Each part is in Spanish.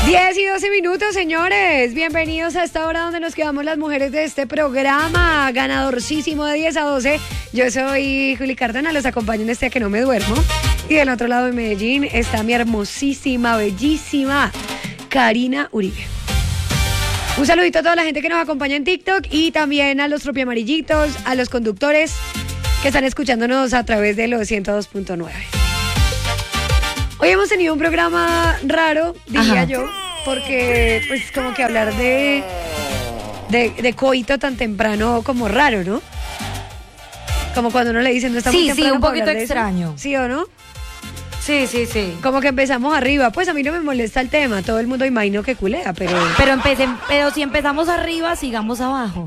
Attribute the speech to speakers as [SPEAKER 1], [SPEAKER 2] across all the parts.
[SPEAKER 1] 10:12, señores. Bienvenidos a esta hora donde nos quedamos las mujeres de este programa. Ganadorcísimo de 10-12. Yo soy Juli Cardona, los acompaño en este A Que No Me Duermo. Y del otro lado de Medellín está mi hermosísima, bellísima Karina Uribe. Un saludito a toda la gente que nos acompaña en TikTok y también a los tropiamarillitos, a los conductores que están escuchándonos a través de los 102.9. Hoy hemos tenido un programa raro, diría yo, porque pues como que hablar de coito tan temprano como raro, ¿no? Como cuando uno le dicen no está muy temprano.
[SPEAKER 2] Sí, un poquito extraño.
[SPEAKER 1] ¿Sí o no?
[SPEAKER 2] Sí.
[SPEAKER 1] Como que empezamos arriba, pues a mí no me molesta el tema, todo el mundo imagino que culea, pero
[SPEAKER 2] si empezamos arriba, sigamos abajo.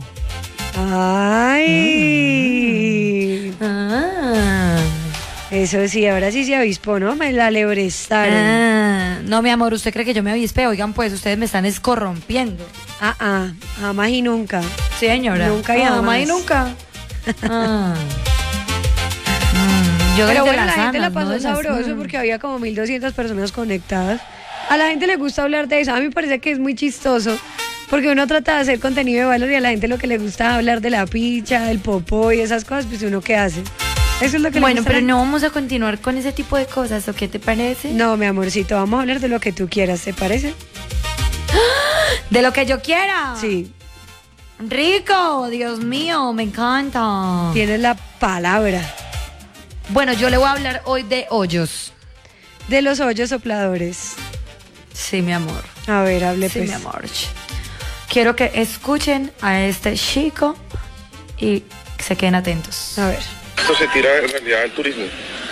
[SPEAKER 1] Ay. Eso sí, ahora sí se avispó, ¿no? Me la lebrestaron.
[SPEAKER 2] No, mi amor, ¿usted cree que yo me avispé? Oigan, pues, ustedes me están escorrompiendo.
[SPEAKER 1] Jamás y nunca.
[SPEAKER 2] Sí, señora.
[SPEAKER 1] Nunca y jamás
[SPEAKER 2] y nunca.
[SPEAKER 1] Yo pero bueno, la gente la pasó sabroso porque había como 1,200 personas conectadas. A la gente le gusta hablar de eso. A mí me parece que es muy chistoso porque uno trata de hacer contenido de valor y a la gente lo que le gusta es hablar de la picha, del popó y esas cosas, pues uno ¿qué hace? Eso es lo que
[SPEAKER 2] bueno, pero no vamos a continuar con ese tipo de cosas, ¿o qué te parece?
[SPEAKER 1] No, mi amorcito, vamos a hablar de lo que tú quieras, ¿te parece?
[SPEAKER 2] ¿De lo que yo quiera?
[SPEAKER 1] Sí.
[SPEAKER 2] Rico, Dios mío, me encanta.
[SPEAKER 1] Tienes la palabra.
[SPEAKER 2] Bueno, yo le voy a hablar hoy de hoyos.
[SPEAKER 1] De los hoyos sopladores.
[SPEAKER 2] Sí, mi amor.
[SPEAKER 1] A ver, hable
[SPEAKER 2] sí,
[SPEAKER 1] pues.
[SPEAKER 2] Sí, mi amor. Quiero que escuchen a este chico y se queden atentos.
[SPEAKER 1] A ver.
[SPEAKER 3] Esto se tira en realidad al turismo.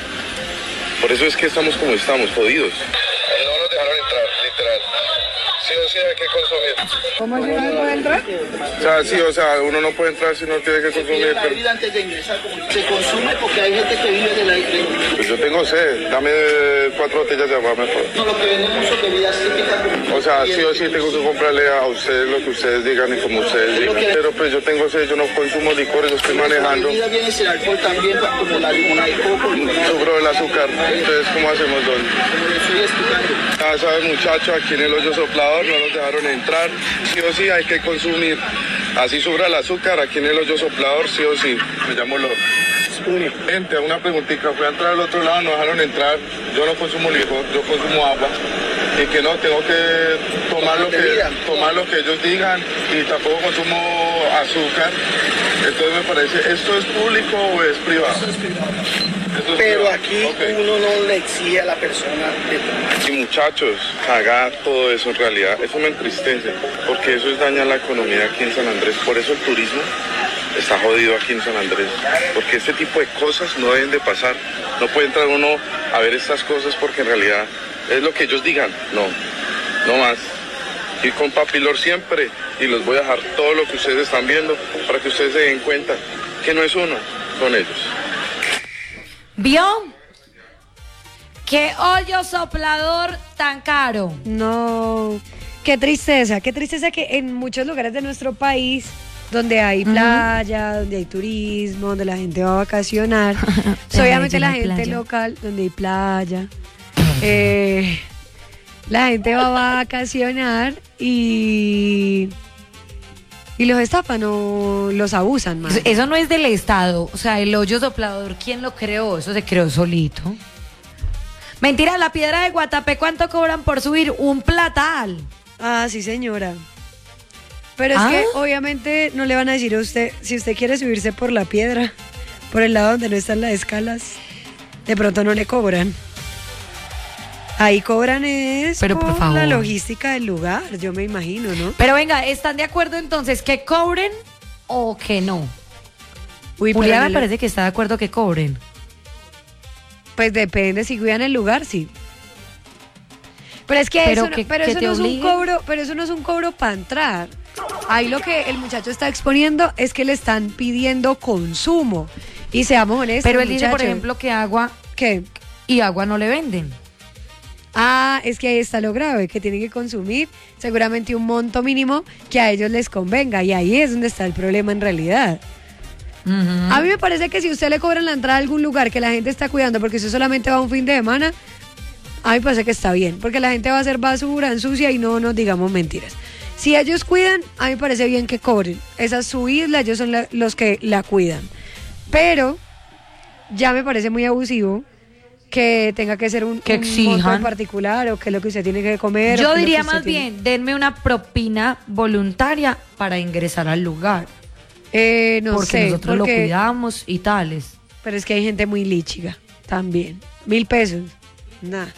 [SPEAKER 3] Por eso es que estamos como estamos, jodidos. No nos dejaron entrar, literal. Sí o sí hay que consumir.
[SPEAKER 1] ¿Cómo así no puede entrar?
[SPEAKER 3] O sea, sí, uno no puede entrar si no tiene que consumir.
[SPEAKER 4] La bebida antes de ingresar, como se consume porque hay gente que vive del aire.
[SPEAKER 3] Pues yo tengo sed, dame 4 botellas de agua mejor.
[SPEAKER 4] No, lo que vendemos son bebidas típicas.
[SPEAKER 3] O sea, sí o sí tengo que comprarle a ustedes lo que ustedes digan y como ustedes digan. Pero pues yo tengo sed, yo no consumo licor, yo estoy manejando.
[SPEAKER 4] La bebida viene sin alcohol también, como la limonada de coco.
[SPEAKER 3] Sufro del azúcar, entonces ¿cómo hacemos, don?
[SPEAKER 4] Como le estoy explicando.
[SPEAKER 3] Ya saben, muchachos, aquí en el hoyo soplador no nos dejaron entrar. Sí o sí hay que consumir. Así sobra el azúcar, aquí en el hoyo soplador, sí o sí. Me llamo Lord. Gente, una preguntita. Fui a entrar al otro lado, no dejaron entrar. Yo no consumo licor, yo consumo agua. Y que no, tengo que tomar lo que ellos digan. Y tampoco consumo azúcar. Entonces me parece, ¿esto es público o es privado?
[SPEAKER 4] Eso es privado. Pero aquí uno no le exige a la persona de tomar.
[SPEAKER 3] Y muchachos, cagar todo eso en realidad, eso me entristece, porque eso es dañar la economía aquí en San Andrés. Por eso el turismo está jodido aquí en San Andrés, porque este tipo de cosas no deben de pasar. No puede entrar uno a ver estas cosas porque en realidad es lo que ellos digan. No más. Y con Papilor siempre, y les voy a dejar todo lo que ustedes están viendo para que ustedes se den cuenta que no es uno, son ellos.
[SPEAKER 2] ¿Vio? ¿Qué hoyo soplador tan caro?
[SPEAKER 1] No, qué tristeza que en muchos lugares de nuestro país, donde hay playa, donde hay turismo, donde la gente va a vacacionar, obviamente la gente local, donde hay playa, la gente va a vacacionar y los estafan o los abusan más.
[SPEAKER 2] Eso no es del Estado, o sea, el hoyo soplador, ¿quién lo creó? Eso se creó solito. Mentira, la piedra de Guatapé, ¿cuánto cobran por subir? Un platal.
[SPEAKER 1] Ah, sí, señora. Pero es que obviamente no le van a decir a usted, si usted quiere subirse por la piedra, por el lado donde no están las escalas, de pronto no le cobran. Ahí cobran
[SPEAKER 2] pero por favor,
[SPEAKER 1] la logística del lugar, yo me imagino, ¿no?
[SPEAKER 2] Pero venga, ¿están de acuerdo entonces que cobren o que no?
[SPEAKER 1] Uy,
[SPEAKER 2] Juliana me parece que está de acuerdo que cobren.
[SPEAKER 1] Pues depende, si cuidan el lugar, sí. Pero es que eso no es un cobro para entrar. Ahí lo que el muchacho está exponiendo es que le están pidiendo consumo. Y seamos honestos,
[SPEAKER 2] pero él dice, por ejemplo, que agua...
[SPEAKER 1] ¿Qué?
[SPEAKER 2] Y agua no le venden.
[SPEAKER 1] Es que ahí está lo grave, que tienen que consumir seguramente un monto mínimo que a ellos les convenga, y ahí es donde está el problema en realidad. A mí me parece que si usted le cobran la entrada a algún lugar que la gente está cuidando porque usted solamente va un fin de semana, A mí me parece que está bien, porque la gente va a hacer basura, ensucia y no nos digamos mentiras. Si ellos cuidan, a mí me parece bien que cobren. Esa es su isla, ellos son los que la cuidan. Pero ya me parece muy abusivo que tenga que ser un
[SPEAKER 2] exijan.
[SPEAKER 1] monto en particular o que es lo que usted tiene que comer.
[SPEAKER 2] Yo diría más bien, denme una propina voluntaria para ingresar al lugar.
[SPEAKER 1] No
[SPEAKER 2] porque
[SPEAKER 1] sé.
[SPEAKER 2] Nosotros lo cuidamos y tales.
[SPEAKER 1] Pero es que hay gente muy líchiga también. 1.000 pesos. Nada.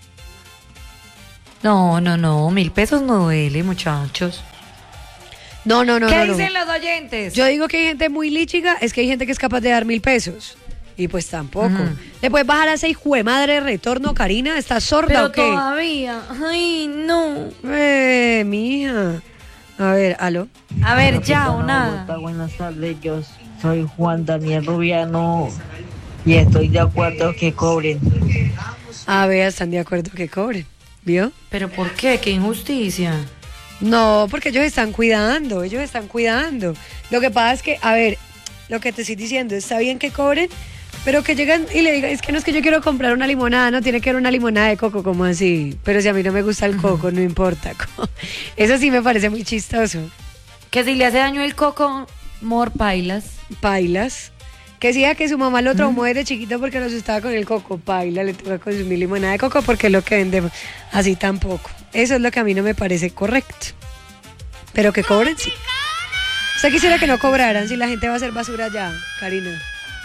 [SPEAKER 2] No, 1.000 pesos no duele, muchachos.
[SPEAKER 1] No.
[SPEAKER 2] ¿Qué dicen los oyentes?
[SPEAKER 1] Yo digo que hay gente muy líchiga, es que hay gente que es capaz de dar 1.000 pesos. Y pues tampoco. ¿Le puedes bajar a ese hijo de madre retorno, Karina? ¿Estás sorda
[SPEAKER 2] pero
[SPEAKER 1] o qué?
[SPEAKER 2] Todavía. Ay, no.
[SPEAKER 1] Mija. A ver, aló.
[SPEAKER 2] A ver, ya o nada.
[SPEAKER 5] Buenas tardes, yo soy Juan Daniel Rubiano y estoy de acuerdo que cobren.
[SPEAKER 1] A ver, están de acuerdo que cobren. ¿Vio?
[SPEAKER 2] ¿Pero por qué? ¿Qué injusticia?
[SPEAKER 1] No, porque ellos están cuidando. Lo que pasa es que, a ver, lo que te estoy diciendo, está bien que cobren, pero que llegan y le digan, es que no es que yo quiero comprar una limonada, no tiene que ser una limonada de coco, como así. Pero si a mí no me gusta el coco, no importa. Eso sí me parece muy chistoso.
[SPEAKER 2] Que si le hace daño el coco, pailas.
[SPEAKER 1] Pailas. Que decía que su mamá lo traumó desde chiquito porque no asustaba con el coco. Paila, le toca consumir limonada de coco porque es lo que vendemos. Así tampoco. Eso es lo que a mí no me parece correcto. Pero que cobren, sí. ¿Usted quisiera que no cobraran si la gente va a hacer basura ya, Karina?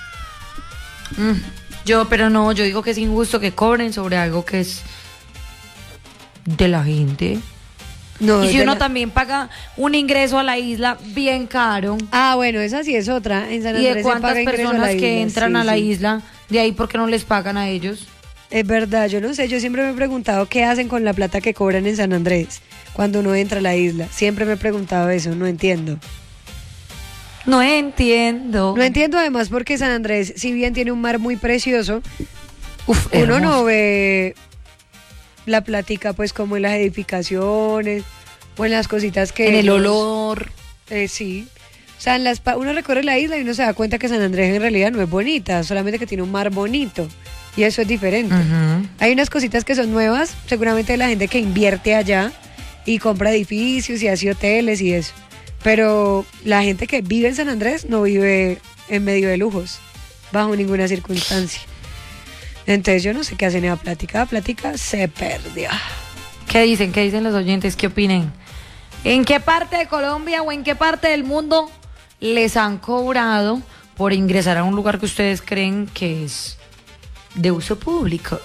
[SPEAKER 2] Yo digo que es injusto que cobren sobre algo que es de la gente.
[SPEAKER 1] No,
[SPEAKER 2] y si uno también paga un ingreso a la isla bien caro.
[SPEAKER 1] Ah, bueno, esa sí es otra. En San
[SPEAKER 2] ¿Y
[SPEAKER 1] Andrés
[SPEAKER 2] de cuántas
[SPEAKER 1] se paga
[SPEAKER 2] personas que entran a la
[SPEAKER 1] sí.
[SPEAKER 2] isla? De ahí, ¿por qué no les pagan a ellos?
[SPEAKER 1] Es verdad, yo no sé, yo siempre me he preguntado qué hacen con la plata que cobran en San Andrés cuando uno entra a la isla. Siempre me he preguntado eso, no entiendo.
[SPEAKER 2] No entiendo.
[SPEAKER 1] No entiendo además porque San Andrés, si bien tiene un mar muy precioso, uno
[SPEAKER 2] hermoso.
[SPEAKER 1] no ve la plática pues como en las edificaciones o en las cositas que...
[SPEAKER 2] En el olor.
[SPEAKER 1] Sí. O sea, uno recorre la isla y uno se da cuenta que San Andrés en realidad no es bonita, solamente que tiene un mar bonito. Y eso es diferente. Hay unas cositas que son nuevas, seguramente de la gente que invierte allá y compra edificios y hace hoteles y eso. Pero la gente que vive en San Andrés no vive en medio de lujos, bajo ninguna circunstancia. Entonces yo no sé qué hacen esa plática. La plática se perdió.
[SPEAKER 2] ¿Qué dicen? ¿Qué dicen los oyentes? ¿Qué opinen? ¿En qué parte de Colombia o en qué parte del mundo les han cobrado por ingresar a un lugar que ustedes creen que es de uso público?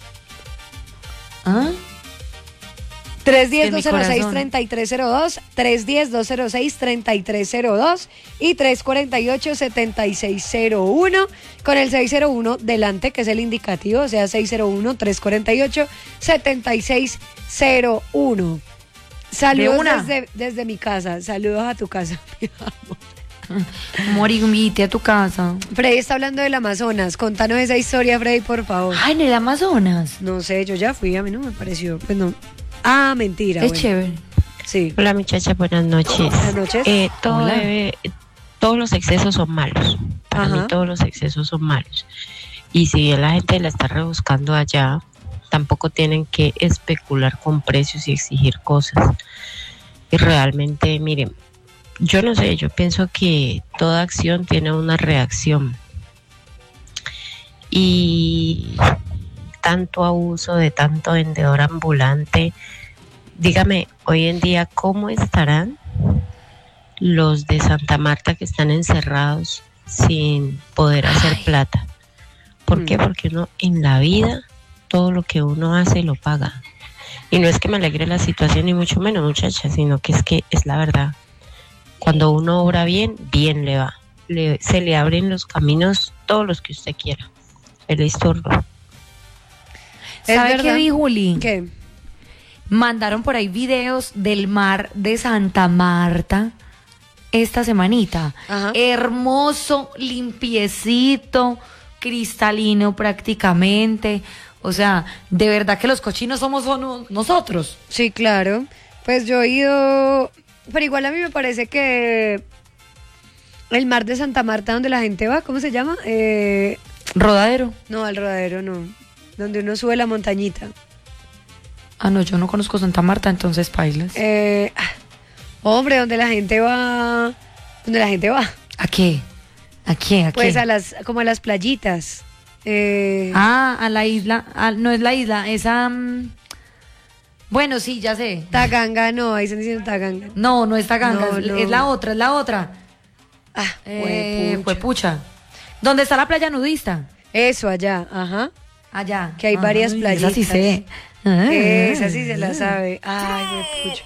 [SPEAKER 2] ¿Ah?
[SPEAKER 1] 310-206-3302, 310-206-3302 y 348-7601 con el 601 delante, que es el indicativo, o sea, 601-348-7601. Saludos desde mi casa, saludos a tu casa, mi amor.
[SPEAKER 2] Amor, invite a tu casa.
[SPEAKER 1] Freddy está hablando del Amazonas, contanos esa historia, Freddy, por favor.
[SPEAKER 2] Ay, en el Amazonas.
[SPEAKER 1] No sé, yo ya fui, a mí no me pareció, pues no. Ah, mentira.
[SPEAKER 2] Es chévere.
[SPEAKER 1] Sí.
[SPEAKER 6] Hola muchachas, buenas noches.
[SPEAKER 1] Buenas noches.
[SPEAKER 6] Todos los excesos son malos. Para mí todos los excesos son malos. Y si bien la gente la está rebuscando allá, tampoco tienen que especular con precios y exigir cosas. Y realmente, miren, yo no sé, yo pienso que toda acción tiene una reacción. Y tanto abuso de tanto vendedor ambulante. Dígame, hoy en día, ¿cómo estarán los de Santa Marta que están encerrados sin poder hacer plata? ¿Por qué? Porque uno en la vida, todo lo que uno hace lo paga. Y no es que me alegre la situación, ni mucho menos, muchachas, sino que es la verdad. Cuando uno obra bien, bien le va. Se le abren los caminos, todos los que usted quiera. Feliz turno.
[SPEAKER 2] ¿Sabe qué vi, Juli?
[SPEAKER 1] ¿Qué?
[SPEAKER 2] Mandaron por ahí videos del mar de Santa Marta esta semanita.
[SPEAKER 1] Ajá.
[SPEAKER 2] Hermoso, limpiecito, cristalino prácticamente. O sea, de verdad que los cochinos somos nosotros.
[SPEAKER 1] Sí, claro. Pues yo he ido, pero igual a mí me parece que el mar de Santa Marta, donde la gente va, ¿cómo se llama?
[SPEAKER 2] Rodadero.
[SPEAKER 1] No, al Rodadero no. Donde uno sube la montañita.
[SPEAKER 2] Ah, no, yo no conozco Santa Marta, entonces pailas.
[SPEAKER 1] Hombre, donde la gente va. ¿Dónde la gente va?
[SPEAKER 2] ¿A qué? ¿A qué? ¿A
[SPEAKER 1] Pues
[SPEAKER 2] qué?
[SPEAKER 1] como a las playitas.
[SPEAKER 2] A la isla. No es la isla, esa. Bueno, sí, ya sé.
[SPEAKER 1] Taganga, no, ahí están diciendo Taganga.
[SPEAKER 2] No, no es Taganga,
[SPEAKER 1] No, no.
[SPEAKER 2] es la otra, es la otra.
[SPEAKER 1] Huepucha.
[SPEAKER 2] Juepucha. ¿Dónde está la playa nudista?
[SPEAKER 1] Eso, allá, ajá.
[SPEAKER 2] Allá.
[SPEAKER 1] Que hay varias playitas.
[SPEAKER 2] Esa sí sé.
[SPEAKER 1] Esa sí se la sabe. Ay, huepucha.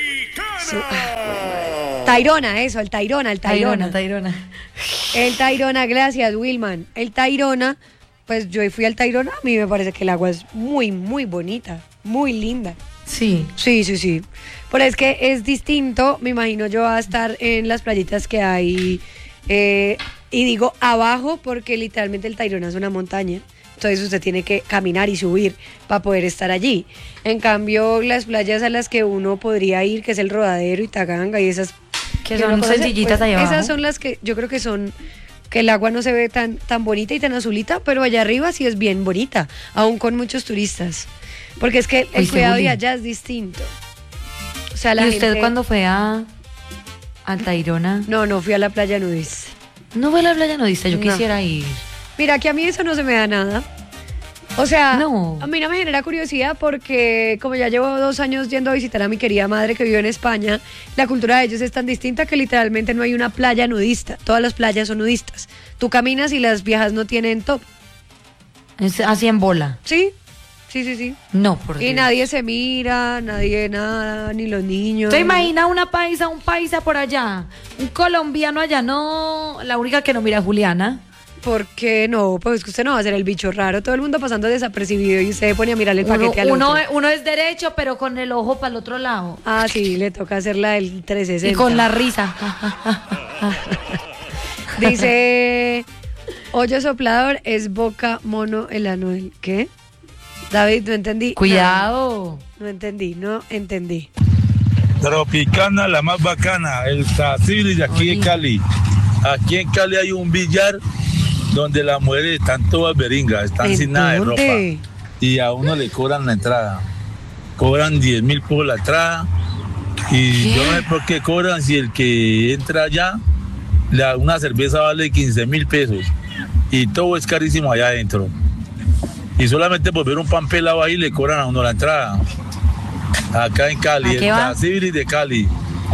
[SPEAKER 1] Tayrona, eso, el Tayrona.
[SPEAKER 2] Tayrona.
[SPEAKER 1] El Tayrona, gracias, Wilman. El Tayrona, pues yo fui al Tayrona, a mí me parece que el agua es muy, muy bonita, muy linda.
[SPEAKER 2] Sí.
[SPEAKER 1] Sí. Pero es que es distinto, me imagino yo a estar en las playitas que hay, y digo abajo porque literalmente el Tayrona es una montaña. Entonces usted tiene que caminar y subir para poder estar allí. En cambio, las playas a las que uno podría ir, que es el Rodadero y Taganga y esas
[SPEAKER 2] Que son sencillitas allá abajo.
[SPEAKER 1] esas son las que yo creo que son, que el agua no se ve tan bonita y tan azulita, pero allá arriba sí es bien bonita, aún con muchos turistas. Porque es que el
[SPEAKER 2] Uy,
[SPEAKER 1] cuidado de
[SPEAKER 2] Juli.
[SPEAKER 1] allá es distinto. O sea, la
[SPEAKER 2] ¿Y usted
[SPEAKER 1] gente-
[SPEAKER 2] cuando fue a Tayrona?
[SPEAKER 1] No fui a la playa nudista.
[SPEAKER 2] No fue a la playa nudista, yo
[SPEAKER 1] No.
[SPEAKER 2] quisiera ir.
[SPEAKER 1] Mira, que a mí eso no se me da nada. O sea,
[SPEAKER 2] No.
[SPEAKER 1] a mí no me genera curiosidad porque como ya llevo 2 años yendo a visitar a mi querida madre que vive en España, la cultura de ellos es tan distinta que literalmente no hay una playa nudista. Todas las playas son nudistas. Tú caminas y las viejas no tienen top.
[SPEAKER 2] Es así en bola.
[SPEAKER 1] Sí.
[SPEAKER 2] No, por
[SPEAKER 1] Y
[SPEAKER 2] Dios.
[SPEAKER 1] nadie se mira, nadie nada, ni los niños.
[SPEAKER 2] ¿Te imaginas un paisa por allá? Un colombiano allá, no. La única que no mira es Juliana.
[SPEAKER 1] ¿Por qué no? Pues es que usted no va a ser el bicho raro. Todo el mundo pasando desapercibido y usted pone a mirarle el paquete al otro.
[SPEAKER 2] Uno es derecho, pero con el ojo para el otro lado.
[SPEAKER 1] Ah, sí, le toca hacer la del 360.
[SPEAKER 2] Y con la risa.
[SPEAKER 1] Dice, hoyo soplador es boca mono el anuel. ¿Qué? David, no entendí.
[SPEAKER 2] Cuidado.
[SPEAKER 1] No entendí.
[SPEAKER 7] Tropicana, la más bacana, el Tacibli de aquí de Cali. Aquí en Cali hay un billar donde las mujeres están todas beringas, están
[SPEAKER 1] ¿En
[SPEAKER 7] sin nada de ropa.
[SPEAKER 1] dónde?
[SPEAKER 7] Y a uno le cobran la entrada. Cobran 10.000 por la entrada. Y yo no sé por qué cobran si el que entra allá, una cerveza vale 15.000 pesos. Y todo es carísimo allá adentro. Y solamente por ver un pan pelado ahí le cobran a uno la entrada. Acá en Cali,
[SPEAKER 2] ¿A
[SPEAKER 7] el
[SPEAKER 2] qué va?
[SPEAKER 7] Tacibli de Cali.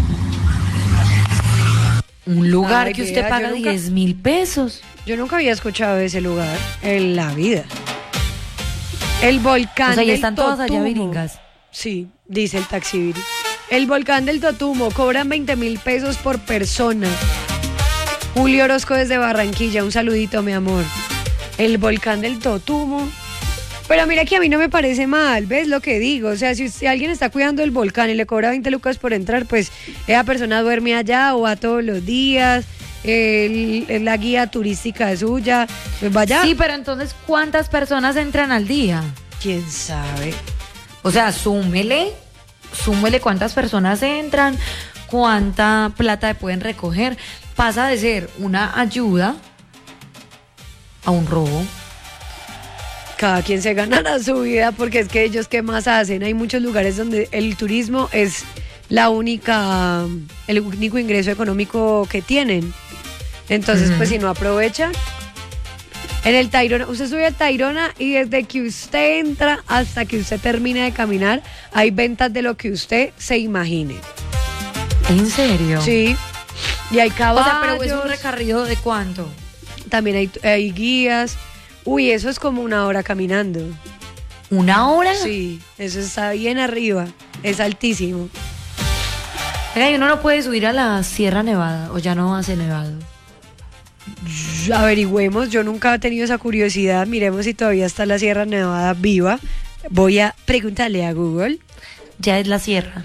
[SPEAKER 2] Un lugar
[SPEAKER 1] Ay,
[SPEAKER 2] que usted
[SPEAKER 1] vea,
[SPEAKER 2] paga
[SPEAKER 1] yo nunca-
[SPEAKER 2] 10.000 pesos.
[SPEAKER 1] Yo nunca había escuchado de ese lugar en la vida. El volcán
[SPEAKER 2] O sea, y
[SPEAKER 1] del
[SPEAKER 2] están todas allá
[SPEAKER 1] Totumo.
[SPEAKER 2] viringas.
[SPEAKER 1] Sí, dice el taxibiri. El volcán del Totumo, cobran 20.000 pesos por persona. Julio Orozco desde Barranquilla, un saludito, mi amor. El volcán del Totumo. Pero mira que a mí no me parece mal, ¿ves lo que digo? O sea, si alguien está cuidando el volcán y le cobra 20 lucas por entrar, pues esa persona duerme allá o va todos los días, la guía turística es suya, pues vaya.
[SPEAKER 2] Sí, pero entonces, ¿cuántas personas entran al día?
[SPEAKER 1] ¿Quién sabe?
[SPEAKER 2] O sea, súmele cuántas personas entran, cuánta plata pueden recoger. Pasa de ser una ayuda a un robo.
[SPEAKER 1] Cada quien se ganará su vida porque es que ellos qué más hacen. Hay muchos lugares donde el turismo es el único ingreso económico que tienen. Entonces, pues si no aprovechan. En el Tayrona, usted sube al Tayrona y desde que usted entra hasta que usted termina de caminar, hay ventas de lo que usted se imagine.
[SPEAKER 2] ¿En serio?
[SPEAKER 1] Sí. Y hay
[SPEAKER 2] O
[SPEAKER 1] caballos.
[SPEAKER 2] sea, pero es un recorrido de cuánto.
[SPEAKER 1] También hay guías. Uy, eso es como 1 hora caminando.
[SPEAKER 2] ¿1 hora?
[SPEAKER 1] Sí, eso está bien arriba, es altísimo.
[SPEAKER 2] Venga, y uno no puede subir a la Sierra Nevada, o ya no hace nevado.
[SPEAKER 1] Averigüemos, yo nunca he tenido esa curiosidad, miremos si todavía está la Sierra Nevada viva. Voy a preguntarle a Google.
[SPEAKER 2] Ya es la sierra.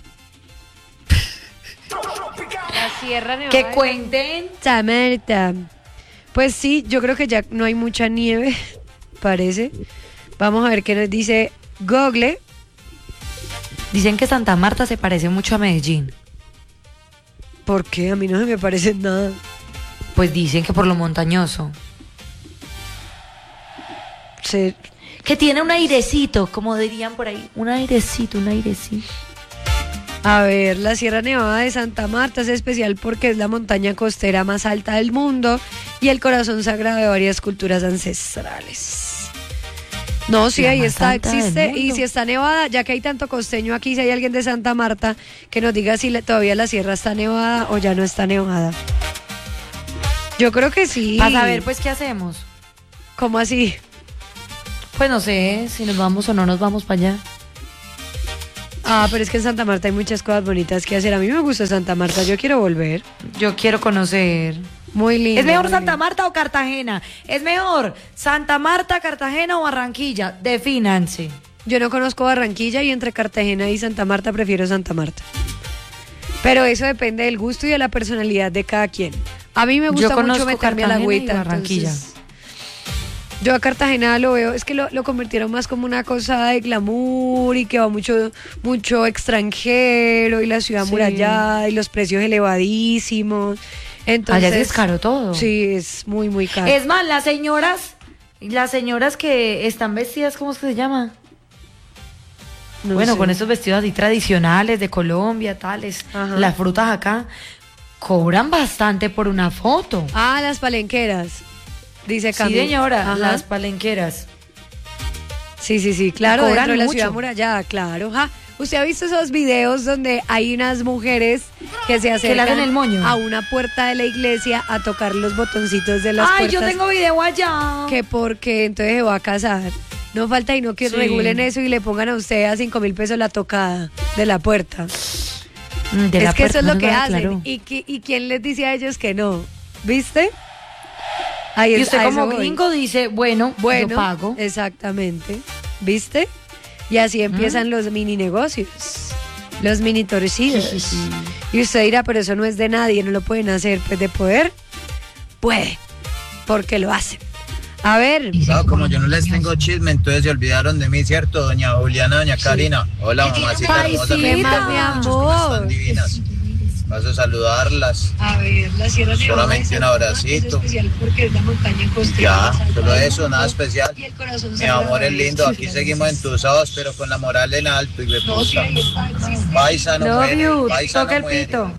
[SPEAKER 1] La Sierra Nevada.
[SPEAKER 2] Que cuenten.
[SPEAKER 1] Marta. Pues sí, yo creo que ya no hay mucha nieve, parece. Vamos a ver qué nos dice Google.
[SPEAKER 2] Dicen que Santa Marta se parece mucho a Medellín.
[SPEAKER 1] ¿Por qué? A mí no se me parece nada.
[SPEAKER 2] Pues dicen que por lo montañoso.
[SPEAKER 1] Se-
[SPEAKER 2] Que que tiene un airecito, como dirían por ahí, un airecito.
[SPEAKER 1] A ver, la Sierra Nevada de Santa Marta es especial porque es la montaña costera más alta del mundo y el corazón sagrado de varias culturas ancestrales. No, sí,
[SPEAKER 2] La
[SPEAKER 1] ahí
[SPEAKER 2] más
[SPEAKER 1] está,
[SPEAKER 2] alta del
[SPEAKER 1] existe. Y
[SPEAKER 2] mundo.
[SPEAKER 1] si está nevada, ya que hay tanto costeño aquí, si hay alguien de Santa Marta que nos diga si todavía la sierra está nevada o ya no está nevada. Yo creo que sí.
[SPEAKER 2] Para saber, pues, ¿qué hacemos?
[SPEAKER 1] ¿Cómo así?
[SPEAKER 2] Pues no sé si nos vamos o no nos vamos para allá.
[SPEAKER 1] Ah, pero es que en Santa Marta hay muchas cosas bonitas que hacer. A mí me gusta Santa Marta, yo quiero volver.
[SPEAKER 2] Yo quiero conocer.
[SPEAKER 1] Muy lindo.
[SPEAKER 2] ¿Es mejor
[SPEAKER 1] muy
[SPEAKER 2] Santa
[SPEAKER 1] lindo.
[SPEAKER 2] Marta o Cartagena? ¿Es mejor Santa Marta, Cartagena o Barranquilla? Defínanse.
[SPEAKER 1] Yo no conozco Barranquilla y entre Cartagena y Santa Marta prefiero Santa Marta. Pero eso depende del gusto y de la personalidad de cada quien. A mí me gusta mucho
[SPEAKER 2] conozco
[SPEAKER 1] meterme a la
[SPEAKER 2] Cartagena y
[SPEAKER 1] agüita.
[SPEAKER 2] Barranquilla.
[SPEAKER 1] Entonces, yo a Cartagena lo veo, es que lo convirtieron más como una cosa de glamour y que va mucho extranjero y la ciudad
[SPEAKER 2] Sí.
[SPEAKER 1] amurallada y los precios elevadísimos. Entonces,
[SPEAKER 2] Allá sí es caro todo.
[SPEAKER 1] Sí, es muy, muy caro.
[SPEAKER 2] Es más, las señoras que están vestidas, ¿cómo es que se llama?
[SPEAKER 1] No
[SPEAKER 2] bueno,
[SPEAKER 1] sé.
[SPEAKER 2] con esos vestidos así tradicionales de Colombia, tales,
[SPEAKER 1] Ajá.
[SPEAKER 2] las frutas acá, cobran bastante por una foto.
[SPEAKER 1] Ah, las palenqueras, dice
[SPEAKER 2] Sí,
[SPEAKER 1] Cami.
[SPEAKER 2] señora,
[SPEAKER 1] Ajá.
[SPEAKER 2] las palenqueras.
[SPEAKER 1] Sí, claro,
[SPEAKER 2] Cobran
[SPEAKER 1] dentro de la
[SPEAKER 2] mucho.
[SPEAKER 1] ciudad amurallada, claro. Ja. ¿Usted ha visto esos videos donde hay unas mujeres que se
[SPEAKER 2] le
[SPEAKER 1] acercan
[SPEAKER 2] hacen el moño?
[SPEAKER 1] a una puerta de la iglesia a tocar los botoncitos de las
[SPEAKER 2] Ay,
[SPEAKER 1] puertas?
[SPEAKER 2] yo tengo video allá.
[SPEAKER 1] Que porque entonces se va a casar. No falta y no que
[SPEAKER 2] Sí.
[SPEAKER 1] regulen eso y le pongan a usted a 5.000 pesos la tocada de la puerta.
[SPEAKER 2] De
[SPEAKER 1] Es
[SPEAKER 2] la
[SPEAKER 1] que
[SPEAKER 2] puerta,
[SPEAKER 1] eso es lo
[SPEAKER 2] no
[SPEAKER 1] que
[SPEAKER 2] me
[SPEAKER 1] hacen.
[SPEAKER 2] aclaró.
[SPEAKER 1] ¿Y quién les dice a ellos que no? ¿Viste? Ahí
[SPEAKER 2] Y
[SPEAKER 1] es-
[SPEAKER 2] usted
[SPEAKER 1] a
[SPEAKER 2] como
[SPEAKER 1] eso voy.
[SPEAKER 2] gringo dice, bueno,
[SPEAKER 1] Bueno,
[SPEAKER 2] yo pago.
[SPEAKER 1] Exactamente. ¿Viste? Y así empiezan los mini negocios, los mini torcidos. Y usted dirá, pero eso no es de nadie, no lo pueden hacer. Pues de poder, puede, porque lo hacen. A ver,
[SPEAKER 8] No, como yo no les tengo chisme, entonces se olvidaron de mí, ¿cierto? Doña Juliana, doña Karina. Hola, mamacita
[SPEAKER 2] Ay,
[SPEAKER 8] hermosa.
[SPEAKER 2] sí,
[SPEAKER 8] ¿cómo
[SPEAKER 2] mi
[SPEAKER 8] están?
[SPEAKER 1] amor.
[SPEAKER 8] ¿Cómo están divinas? Paso a saludarlas.
[SPEAKER 1] a ver, la Sierra Nevada
[SPEAKER 8] Solamente
[SPEAKER 1] de
[SPEAKER 8] un
[SPEAKER 1] Santa Marta
[SPEAKER 8] abracito.
[SPEAKER 1] es especial porque es la montaña costera
[SPEAKER 8] Ya,
[SPEAKER 1] más alta
[SPEAKER 8] solo
[SPEAKER 1] del
[SPEAKER 8] eso,
[SPEAKER 1] mundo
[SPEAKER 8] nada especial.
[SPEAKER 1] y el corazón
[SPEAKER 8] Mi
[SPEAKER 1] sagrado
[SPEAKER 8] amor es
[SPEAKER 1] de
[SPEAKER 8] lindo,
[SPEAKER 1] varias
[SPEAKER 8] aquí
[SPEAKER 1] culturas
[SPEAKER 8] seguimos entusados, pero con la moral en alto y me
[SPEAKER 1] No, sí,
[SPEAKER 8] puta.
[SPEAKER 1] ahí está, existe.
[SPEAKER 8] Paisa no
[SPEAKER 2] Love
[SPEAKER 8] muere,
[SPEAKER 2] you,
[SPEAKER 8] paisa
[SPEAKER 2] toca
[SPEAKER 8] no
[SPEAKER 2] el
[SPEAKER 8] muere.
[SPEAKER 2] pito.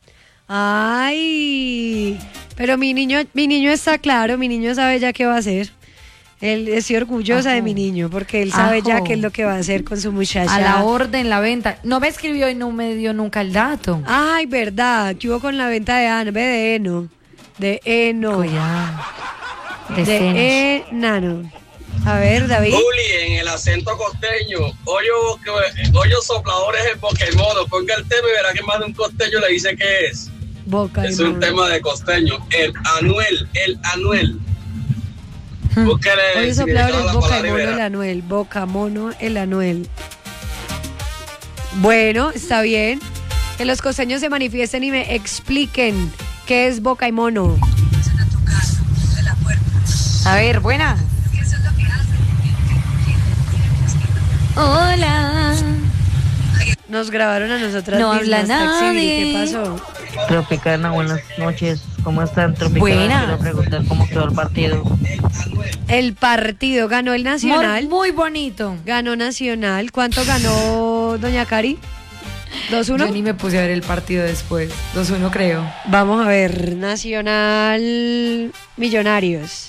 [SPEAKER 1] Ay, pero mi niño está claro, mi niño sabe ya qué va a hacer. Él estoy orgullosa de
[SPEAKER 2] Ajo.
[SPEAKER 1] mi niño porque él sabe ya
[SPEAKER 2] Ajo.
[SPEAKER 1] qué es lo que va a hacer con su muchacha.
[SPEAKER 2] A la orden, la venta. No me escribió y no me dio nunca el dato.
[SPEAKER 1] Ay, verdad, ¿qué hubo con la venta de Eno? De Eno.
[SPEAKER 2] Cuidado. De
[SPEAKER 1] De
[SPEAKER 2] senos.
[SPEAKER 1] Enano. A ver, David.
[SPEAKER 9] Juli, en el acento costeño, hoyo soplador es el Pokémon. Ponga el tema y verá que más de un costeño le dice que es.
[SPEAKER 1] Boca.
[SPEAKER 9] Es un tema de costeño. El Anuel. Búsquele
[SPEAKER 1] Hoy
[SPEAKER 9] el
[SPEAKER 1] soplador
[SPEAKER 9] significado de
[SPEAKER 1] es
[SPEAKER 9] la
[SPEAKER 1] Boca
[SPEAKER 9] palabra y
[SPEAKER 1] Mono el
[SPEAKER 9] verá.
[SPEAKER 1] Anuel. Boca Mono el Anuel. Bueno, está bien. Que los costeños se manifiesten y me expliquen qué es Boca y Mono.
[SPEAKER 2] A ver, buena. Hola.
[SPEAKER 1] Nos grabaron a nosotras
[SPEAKER 2] No
[SPEAKER 1] mismas,
[SPEAKER 2] habla nadie.
[SPEAKER 1] Taxi, ¿qué pasó?
[SPEAKER 5] Tropicana, buenas noches. ¿Cómo están, Tropicana?
[SPEAKER 2] Buenas.
[SPEAKER 5] Quiero preguntar cómo quedó el partido.
[SPEAKER 1] El partido ganó el Nacional.
[SPEAKER 2] Muy bonito.
[SPEAKER 1] Ganó Nacional. ¿Cuánto ganó Doña Cari?
[SPEAKER 2] Yo
[SPEAKER 1] ¿2-1?
[SPEAKER 2] ni me puse a ver el partido después. 2-1 creo.
[SPEAKER 1] Vamos a ver. Nacional Millonarios.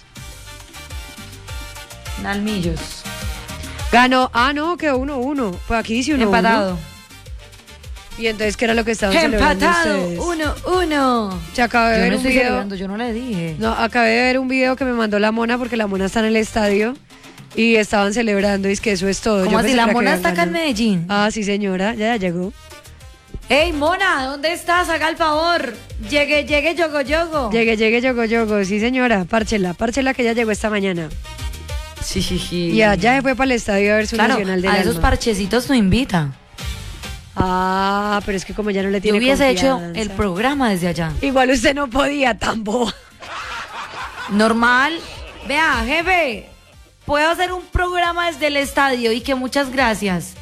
[SPEAKER 2] Nalmillos.
[SPEAKER 1] Ganó. Ah, no, quedó 1-1. Pues aquí dice 1-1.
[SPEAKER 2] Empatado.
[SPEAKER 1] Y entonces, ¿qué era lo que estaban celebrando
[SPEAKER 2] Empatado.
[SPEAKER 1] ustedes?
[SPEAKER 2] 1-1.
[SPEAKER 1] Se acaba de
[SPEAKER 2] Yo
[SPEAKER 1] ver
[SPEAKER 2] no
[SPEAKER 1] un
[SPEAKER 2] estoy
[SPEAKER 1] video.
[SPEAKER 2] celebrando, yo no le dije.
[SPEAKER 1] No, acabé de ver un video que me mandó la Mona porque la Mona está en el estadio y estaban celebrando y es que eso es todo.
[SPEAKER 2] ¿Cómo
[SPEAKER 1] Yo
[SPEAKER 2] así?
[SPEAKER 1] pensé
[SPEAKER 2] ¿La
[SPEAKER 1] que
[SPEAKER 2] Mona
[SPEAKER 1] habían
[SPEAKER 2] está acá en
[SPEAKER 1] ganado.
[SPEAKER 2] Medellín?
[SPEAKER 1] Ah, sí, señora, ya llegó.
[SPEAKER 2] ¡Ey, Mona! ¿Dónde estás? Haga el favor. Llegue, yogo, yogo.
[SPEAKER 1] Llegue, yogo, sí, señora, párchela que ya llegó esta mañana.
[SPEAKER 2] Sí.
[SPEAKER 1] Y allá se fue para el estadio a ver su
[SPEAKER 2] Claro,
[SPEAKER 1] Nacional del
[SPEAKER 2] a esos
[SPEAKER 1] Alma.
[SPEAKER 2] parchecitos no invita.
[SPEAKER 1] Ah, pero es que como ya no le
[SPEAKER 2] Yo
[SPEAKER 1] tiene
[SPEAKER 2] hubiese hecho
[SPEAKER 1] confianza.
[SPEAKER 2] el programa desde allá.
[SPEAKER 1] Igual usted no podía, tampoco.
[SPEAKER 2] Normal. Vea, jefe, puedo hacer un programa desde el estadio y que muchas gracias.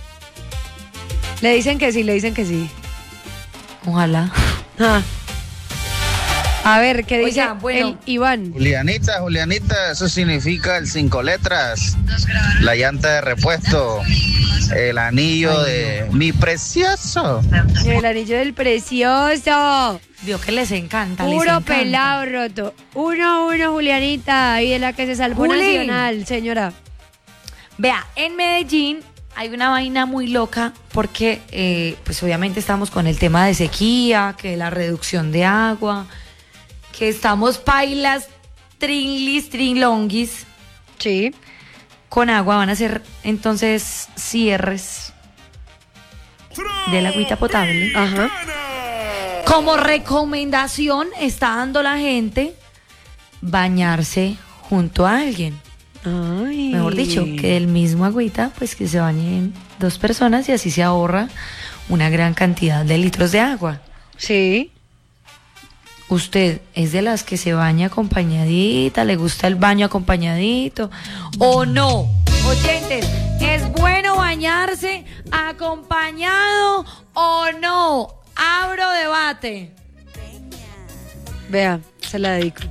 [SPEAKER 1] Le dicen que sí.
[SPEAKER 2] Ojalá.
[SPEAKER 1] Ah. A ver, ¿qué dice
[SPEAKER 2] Oiga, bueno.
[SPEAKER 1] el Iván?
[SPEAKER 8] Julianita, eso significa el 5 letras, la llanta de repuesto, el anillo de mi precioso.
[SPEAKER 1] El anillo del precioso.
[SPEAKER 2] Vio que les encanta. les
[SPEAKER 1] Puro
[SPEAKER 2] encanta.
[SPEAKER 1] pelado roto. 1-1, Julianita. Ahí de la que se salvó
[SPEAKER 2] Juli.
[SPEAKER 1] Nacional, señora.
[SPEAKER 2] Vea, en Medellín hay una vaina muy loca porque, pues obviamente estamos con el tema de sequía, que la reducción de agua, que estamos pailas, trinlis, trinlonguis.
[SPEAKER 1] Sí.
[SPEAKER 2] Con agua van a ser entonces cierres de la agüita potable.
[SPEAKER 1] Ajá.
[SPEAKER 2] Como recomendación está dando la gente bañarse junto a alguien.
[SPEAKER 1] Ay.
[SPEAKER 2] Mejor dicho, que del mismo agüita, pues que se bañen 2 personas y así se ahorra una gran cantidad de litros de agua.
[SPEAKER 1] Sí.
[SPEAKER 2] ¿Usted es de las que se baña acompañadita? ¿Le gusta el baño acompañadito? ¿O no? Oyentes, ¿es bueno bañarse acompañado o no? Abro debate.
[SPEAKER 1] Vea, se la dedico.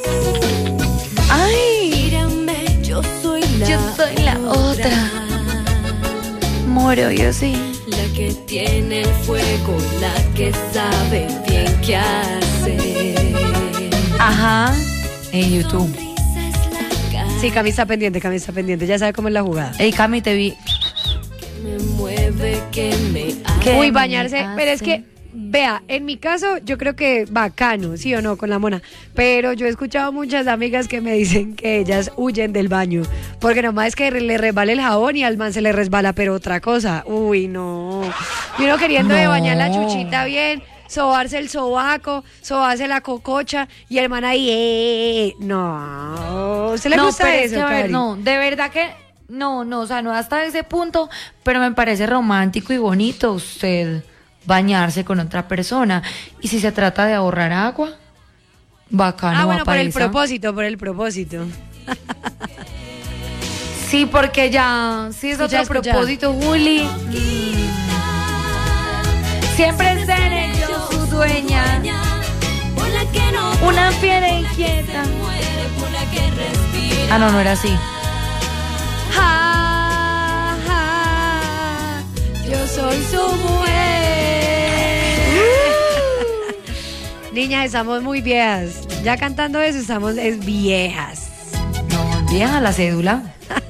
[SPEAKER 2] ¡Ay!
[SPEAKER 10] Mírame, yo soy
[SPEAKER 2] la otra. Moro, yo sí.
[SPEAKER 10] La que tiene el fuego, la que sabe bien qué hacer.
[SPEAKER 2] Ajá, en YouTube.
[SPEAKER 1] Sí, Cami está pendiente, ya sabe cómo es la jugada.
[SPEAKER 2] Ey, Cami, te vi.
[SPEAKER 10] Me mueve, que me
[SPEAKER 2] ¿Qué
[SPEAKER 1] Uy,
[SPEAKER 2] me
[SPEAKER 1] bañarse,
[SPEAKER 2] hace?
[SPEAKER 1] pero es que, vea, en mi caso yo creo que bacano, sí o no, con la mona, pero yo he escuchado muchas amigas que me dicen que ellas huyen del baño, porque nomás es que le resbala el jabón y al man se le resbala, pero otra cosa, uy, no. Y uno queriendo de
[SPEAKER 2] No.
[SPEAKER 1] bañar la chuchita bien, sobarse el sobaco, sobarse la cococha y el man ahí, no. ¿Se le
[SPEAKER 2] No,
[SPEAKER 1] gusta
[SPEAKER 2] pero es
[SPEAKER 1] eso,
[SPEAKER 2] que, a ver,
[SPEAKER 1] Cari?
[SPEAKER 2] no, de verdad que no, o sea, no hasta ese punto, pero me parece romántico y bonito usted bañarse con otra persona. Y si se trata de ahorrar agua, bacano.
[SPEAKER 1] Ah, bueno,
[SPEAKER 2] va
[SPEAKER 1] por
[SPEAKER 2] pa'
[SPEAKER 1] el
[SPEAKER 2] esa.
[SPEAKER 1] propósito.
[SPEAKER 2] Sí, porque ya, sí es
[SPEAKER 1] Escucha,
[SPEAKER 2] otro
[SPEAKER 1] escucha.
[SPEAKER 2] propósito, Juli. Siempre seré yo su dueña,
[SPEAKER 10] por la que no
[SPEAKER 2] una fiera inquieta.
[SPEAKER 10] muere, por la que respira.
[SPEAKER 2] Ah, no era así.
[SPEAKER 1] Ja, ja, yo soy su mujer. Niñas, estamos muy viejas. Ya cantando eso, estamos viejas.
[SPEAKER 2] No, vieja la cédula.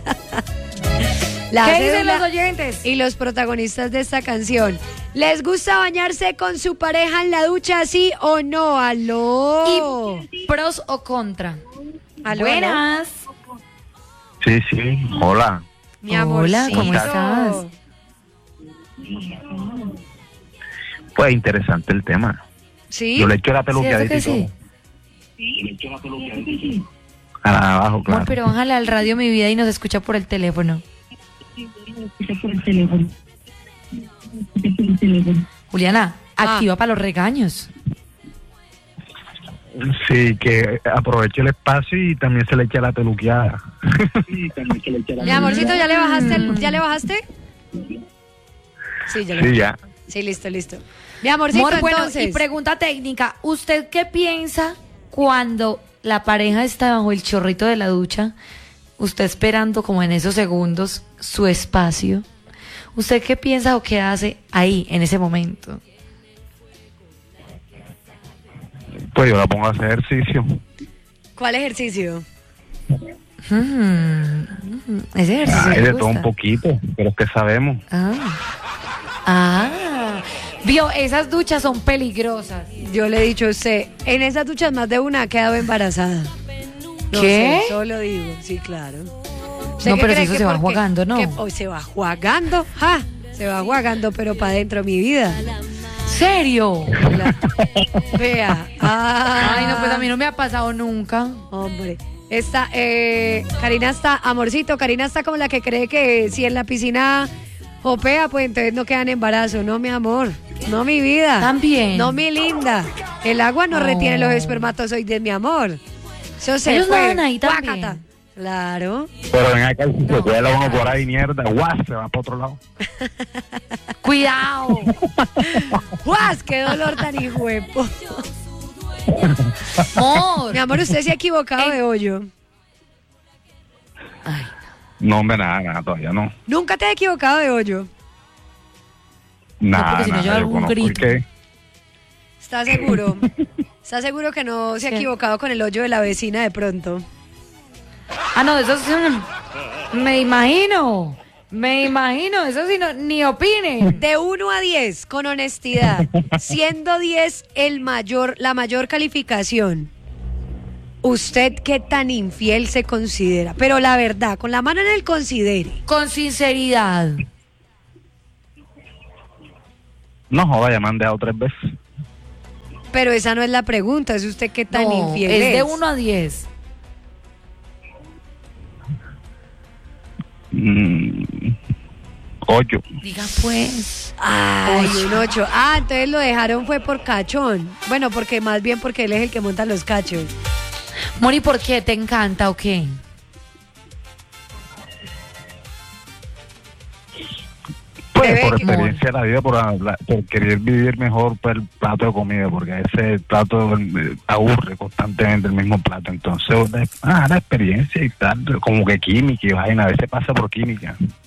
[SPEAKER 1] La
[SPEAKER 2] ¿Qué dicen
[SPEAKER 1] cédula
[SPEAKER 2] los oyentes?
[SPEAKER 1] y los protagonistas de esta canción. ¿Les gusta bañarse con su pareja en la ducha, sí o no? ¡Aló!
[SPEAKER 2] Y pros o contra.
[SPEAKER 1] ¿Aló,
[SPEAKER 2] Buenas.
[SPEAKER 11] Sí, hola.
[SPEAKER 1] Mi amor,
[SPEAKER 2] Hola, ¿cómo estás?
[SPEAKER 11] Pues interesante el tema.
[SPEAKER 1] ¿Sí?
[SPEAKER 11] Yo le echo la peluqueadita
[SPEAKER 2] ¿Cierto
[SPEAKER 11] y
[SPEAKER 2] que
[SPEAKER 11] todo.
[SPEAKER 2] sí?
[SPEAKER 11] A la abajo, claro.
[SPEAKER 2] Amor, pero bájale al radio mi vida y nos escucha por el teléfono. Juliana, activa para los regaños.
[SPEAKER 11] Sí, que aproveche el espacio y también se le echa la peluqueada.
[SPEAKER 1] Mi amorcito, ¿ya le bajaste? ¿Ya le bajaste? Sí, ya le
[SPEAKER 11] Sí,
[SPEAKER 1] bajé.
[SPEAKER 11] ya.
[SPEAKER 1] Sí, listo. Mi amorcito,
[SPEAKER 2] Amor, bueno,
[SPEAKER 1] entonces.
[SPEAKER 2] y pregunta técnica, ¿usted qué piensa cuando la pareja está bajo el chorrito de la ducha? Usted esperando como en esos segundos su espacio. ¿Usted qué piensa o qué hace ahí, en ese momento?
[SPEAKER 11] Pues yo la pongo a hacer ejercicio.
[SPEAKER 1] ¿Cuál ejercicio?
[SPEAKER 2] Ese ejercicio
[SPEAKER 11] Hay
[SPEAKER 2] le
[SPEAKER 11] de todo un
[SPEAKER 2] gusta.
[SPEAKER 11] poquito, pero es que sabemos.
[SPEAKER 2] Vio, esas duchas son peligrosas.
[SPEAKER 1] Yo le he dicho a usted, en esas duchas más de una ha quedado embarazada. No
[SPEAKER 2] ¿Qué?
[SPEAKER 1] sé, solo digo, sí, claro. ¿Usted
[SPEAKER 2] No,
[SPEAKER 1] qué
[SPEAKER 2] pero
[SPEAKER 1] cree
[SPEAKER 2] eso
[SPEAKER 1] que
[SPEAKER 2] se va
[SPEAKER 1] porque-
[SPEAKER 2] jugando, ¿no?
[SPEAKER 1] que hoy se va jugando, ¡ja! Se va jugando, pero para adentro mi vida.
[SPEAKER 2] ¿Serio?
[SPEAKER 1] Vea.
[SPEAKER 2] Ay, no, pues a mí no me ha pasado nunca.
[SPEAKER 1] Hombre. Esta, Karina está, amorcito, Karina está como la que cree que si en la piscina jopea, pues entonces no quedan embarazo. No, mi amor. No, mi vida.
[SPEAKER 2] También.
[SPEAKER 1] No, mi linda. El agua no
[SPEAKER 2] Oh.
[SPEAKER 1] retiene los espermatozoides, mi amor. Eso se
[SPEAKER 2] Ellos
[SPEAKER 1] fue.
[SPEAKER 2] nadan ahí también.
[SPEAKER 1] Guácata. Claro.
[SPEAKER 11] Pero ven acá, si se cuela uno por ahí, mierda, guau, se va para otro lado.
[SPEAKER 2] Cuidado.
[SPEAKER 1] ¡Guas! ¡Qué dolor tan hijuepo!
[SPEAKER 2] Amor.
[SPEAKER 1] Mi amor, usted se ha equivocado de hoyo.
[SPEAKER 11] No, hombre, nada, todavía no.
[SPEAKER 1] ¿Nunca te has equivocado de hoyo?
[SPEAKER 11] Nada,
[SPEAKER 2] porque si no, yo
[SPEAKER 11] nada,
[SPEAKER 2] algún
[SPEAKER 11] conozco el
[SPEAKER 2] grito.
[SPEAKER 11] que-
[SPEAKER 1] ¿Estás seguro? ¿Estás seguro que no se ha equivocado con el hoyo de la vecina de pronto?
[SPEAKER 2] Ah, no, eso sí, me imagino, eso sí, no, ni opinen.
[SPEAKER 1] De 1 a 10, con honestidad, siendo 10 la mayor calificación, ¿usted qué tan infiel se considera? Pero la verdad, con la mano en el considere.
[SPEAKER 2] Con sinceridad.
[SPEAKER 11] No joda, ya me han dejado 3 veces.
[SPEAKER 1] Pero esa no es la pregunta, es usted qué tan
[SPEAKER 2] No,
[SPEAKER 1] infiel
[SPEAKER 2] es
[SPEAKER 1] es.
[SPEAKER 2] de 1 a 10.
[SPEAKER 11] 8.
[SPEAKER 2] Diga pues.
[SPEAKER 1] Ay, un 8. Ah, entonces lo dejaron fue por cachón. Bueno, porque más bien porque él es el que monta los cachos.
[SPEAKER 2] Mori, ¿por qué? ¿Te encanta o qué?
[SPEAKER 11] Pues
[SPEAKER 1] Bebé,
[SPEAKER 11] por
[SPEAKER 1] que-
[SPEAKER 11] experiencia de la vida, por querer vivir mejor pues, el plato de comida, porque ese plato aburre constantemente el mismo plato. Entonces, la experiencia y tal, como que química y vaina, a veces pasa por química.